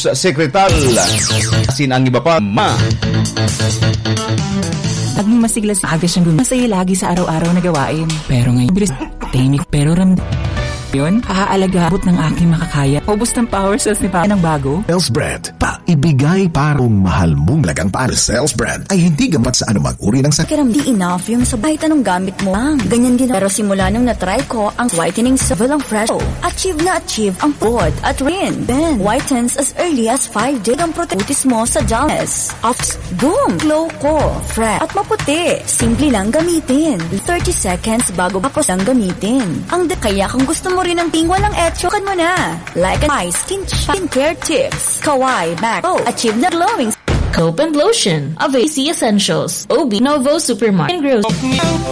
Rose Secretal. Ang iba pa, Naging masiglas na aga siyang masaya lagi sa araw-araw na gawain. Pero ngayon, bilis, tahimik pero yun, aalaga-abot ng aking makakaya. Ubus ng power cells ni Papa ng bago. Cells brand, paibigay parang mahal mong lagang para. Cells brand ay hindi gampat sa anumang uri ng sakit. Di enough yung sa kahit anong gamit mo lang. Ganyan din. Pero simula nung natry ko ang whitening sa Valang Fresh, achieve ang pod at rin. Then, whitens as early as 5 days ang protetis mo sa dullness. Boom! Glow ko, fresh at maputi. Simple lang gamitin. 30 seconds bago tapos lang gamitin. Kaya kung gusto mo rin ang walang etsokan mo na. Like an ice skincare tips. Kawaii Mac. Achieve na glowing. Cope and Lotion of AC Essentials. OB Novo Supermarket and Grocery.